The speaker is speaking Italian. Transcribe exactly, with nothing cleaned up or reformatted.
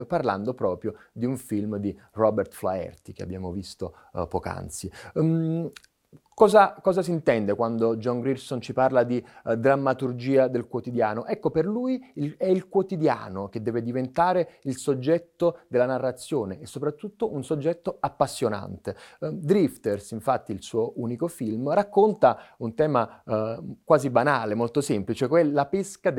parlando proprio di un film di Robert Flaherty che abbiamo visto uh, poc'anzi. Um, cosa, cosa si intende quando John Grierson ci parla di uh, drammaturgia del quotidiano? Ecco, per lui il, è il quotidiano che deve diventare il soggetto della narrazione e soprattutto un soggetto appassionante. Uh, Drifters, infatti, il suo unico film, racconta un tema uh, quasi banale, molto semplice, cioè la pesca